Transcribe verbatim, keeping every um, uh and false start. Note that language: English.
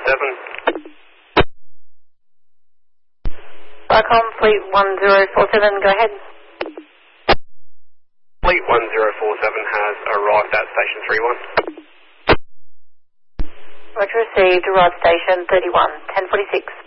seven. Vicom, Fleet one zero four seven, go ahead. Fleet one zero four seven has arrived at Station three one. Roger, received, arrived station thirty-one, ten forty-six.